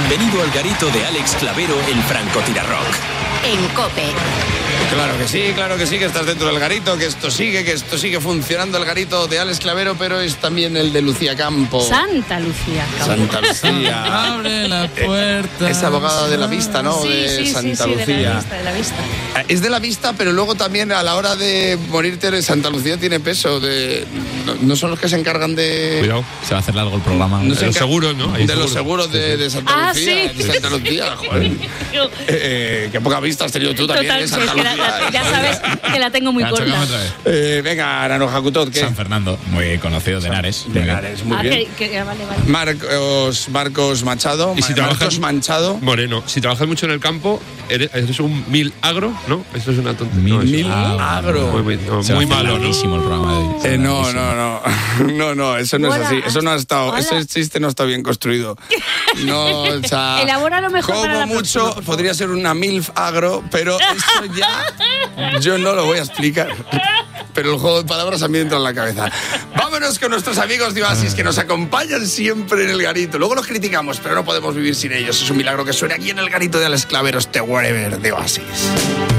Bienvenido al garito de Alex Clavero, el francotirarrock. En COPE. Claro que sí, que estás dentro del garito, que esto sigue funcionando el garito de Alex Clavero, pero es también el de Lucía Campo. Santa Lucía. Santa Lucía. Abre la puerta. Es abogada de la vista, ¿no? Sí, de Santa Lucía. de la vista. Es de la vista, pero luego también a la hora de morirte Santa Lucía tiene peso. No son los que se encargan de... Cuidado, se va a hacer largo el programa. No De se los encar- seguros, ¿no? De los seguros de Santa Lucía. sí. De Santa Lucía, joder. Qué poca vista has tenido tú también, Total, Santa que Lucía. ya sabes que la tengo muy Ya, corta. chócame otra vez. Venga, Naranjo Cutot, ¿qué? San Fernando, muy conocido de Henares. De Henares, muy bien. Vale. Marcos Machado. Y si trabajas- Marcos Manchado. Moreno, si trabajas mucho en el campo, eres un mil agro, ¿no? Esto es una tontería. No, Mil agro. Muy malo, ¿no? Buenísimo el programa de hoy. No, eso no es Hola, así. Eso no ha estado. hola. Ese chiste no está bien construido. No, o sea, Elabóralo mejor para como la mucho próxima, por favor. podría ser una MILF agro, pero eso ya yo no lo voy a explicar. Pero el juego de palabras a mí entra en la cabeza. Vámonos con nuestros amigos de Oasis que nos acompañan siempre en el garito. Luego los criticamos, pero no podemos vivir sin ellos. Es un milagro que suene aquí en el garito de Alex Clavero, este Wherever de Oasis.